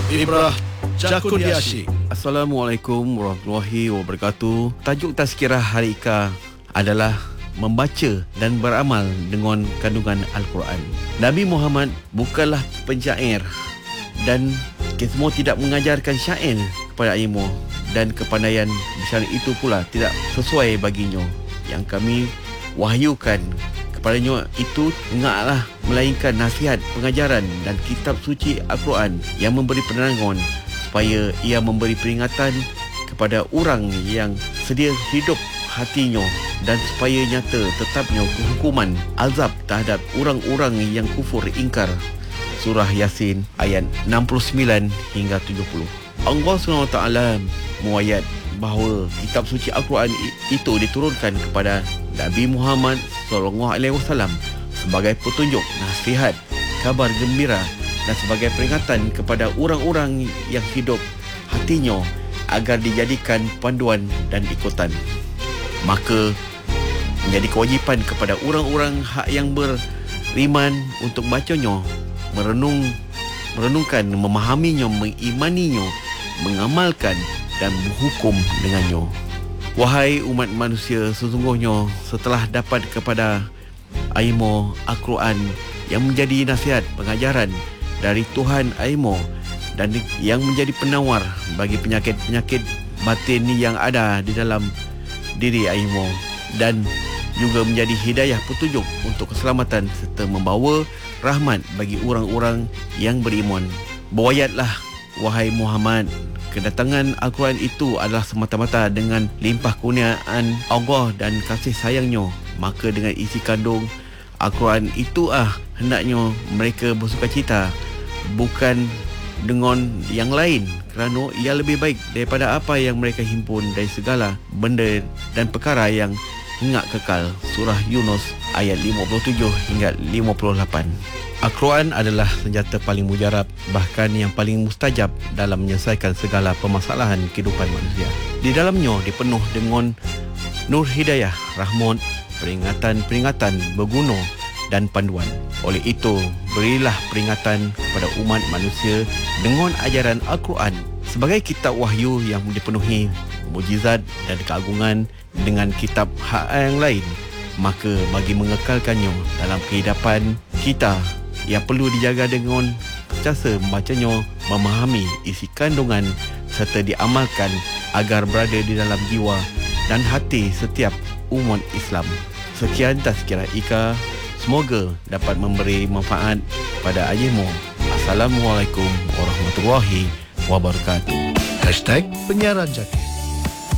Ibrah Jakudiashi. Assalamualaikum warahmatullahi wabarakatuh. Tajuk tazkirah hari Ika adalah membaca dan beramal dengan kandungan Al-Quran. Nabi Muhammad bukanlah penyair dan kita semua tidak mengajarkan syair kepada ilmu, dan kepandaian besar itu pula tidak sesuai baginya. Yang kami wahyukan kepadanya itu enggaklah melainkan nasihat, pengajaran dan kitab suci Al-Quran yang memberi penerangan supaya ia memberi peringatan kepada orang yang sedia hidup hatinya, dan supaya nyata tetapnya kehukuman azab terhadap orang-orang yang kufur ingkar. Surah Yasin ayat 69 hingga 70. Allah SWT muayat bahawa kitab suci Al-Quran itu diturunkan kepada Nabi Muhammad SAW sebagai petunjuk, nasihat, kabar gembira dan sebagai peringatan kepada orang-orang yang hidup hatinya agar dijadikan panduan dan ikutan. Maka menjadi kewajipan kepada orang-orang hak yang beriman untuk bacanya, merenungkan, memahaminya, mengimaninya, mengamalkan dan berhukum dengannya. Wahai umat manusia, sesungguhnya setelah dapat kepada ilmu Al-Quran yang menjadi nasihat, pengajaran dari Tuhan ilmu dan yang menjadi penawar bagi penyakit-penyakit batin yang ada di dalam diri ilmu, dan juga menjadi hidayah petunjuk untuk keselamatan serta membawa rahmat bagi orang-orang yang beriman. Berwayatlah wahai Muhammad, kedatangan Al-Quran itu adalah semata-mata dengan limpah kurniaan Allah dan kasih sayangnya. Maka dengan isi kandung Al-Quran itu hendaknya mereka bersukacita, bukan dengan yang lain, kerana ia lebih baik daripada apa yang mereka himpun dari segala benda dan perkara yang hendak kekal. Surah Yunus ayat 57 hingga 58. Al-Quran adalah senjata paling mujarab, bahkan yang paling mustajab dalam menyelesaikan segala permasalahan kehidupan manusia. Di dalamnya dipenuh dengan nur hidayah, rahmat, peringatan-peringatan berguna dan panduan. Oleh itu, berilah peringatan kepada umat manusia dengan ajaran Al-Quran sebagai kitab wahyu yang dipenuhi mukjizat dan keagungan dengan kitab hak yang lain. Maka bagi mengekalkannya dalam kehidupan kita, yang perlu dijaga dengan sentiasa membacanya, memahami isi kandungan serta diamalkan agar berada di dalam jiwa dan hati setiap umat Islam. Sekian tazkirah Ika, semoga dapat memberi manfaat pada ajihmu. Assalamualaikum warahmatullahi wabarakatuh. #Penyiaran Jaki.